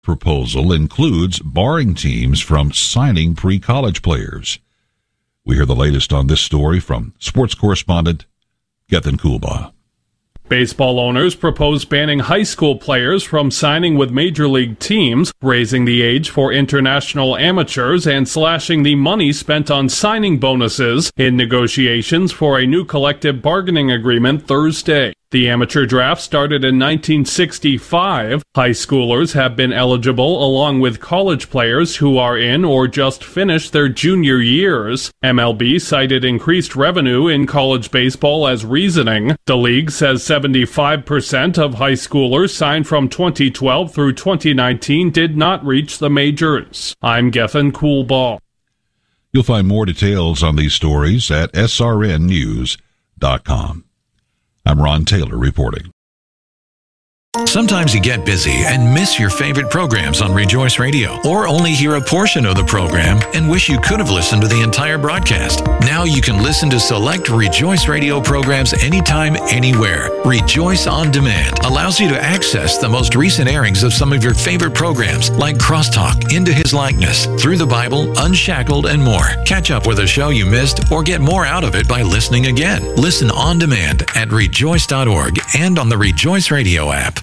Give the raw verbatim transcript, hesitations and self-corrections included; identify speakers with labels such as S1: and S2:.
S1: proposal includes barring teams from signing pre-college players. We hear the latest on this story from sports correspondent Gethin Coolbaugh.
S2: Baseball owners propose banning high school players from signing with major league teams, raising the age for international amateurs, and slashing the money spent on signing bonuses in negotiations for a new collective bargaining agreement Thursday. The amateur draft started in nineteen sixty-five. High schoolers have been eligible along with college players who are in or just finished their junior years. M L B cited increased revenue in college baseball as reasoning. The league says seventy-five percent of high schoolers signed from twenty twelve through twenty nineteen did not reach the majors. I'm Gethin Coolbaugh.
S1: You'll find more details on these stories at S R N news dot com. I'm Ron Taylor reporting.
S3: Sometimes you get busy and miss your favorite programs on Rejoice Radio, or only hear a portion of the program and wish you could have listened to the entire broadcast. Now you can listen to select Rejoice Radio programs anytime, anywhere. Rejoice On Demand allows you to access the most recent airings of some of your favorite programs like Crosstalk, Into His Likeness, Through the Bible, Unshackled, and more. Catch up with a show you missed or get more out of it by listening again. Listen on demand at rejoice dot org and on the Rejoice Radio app.